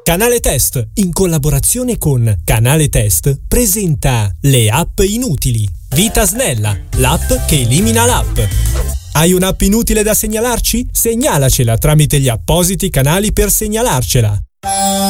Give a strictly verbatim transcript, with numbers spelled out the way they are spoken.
Canale Test, in collaborazione con Canale Test, presenta le app inutili. Vita Snella, l'app che elimina l'app. Hai un'app inutile da segnalarci? Segnalacela tramite gli appositi canali per segnalarcela.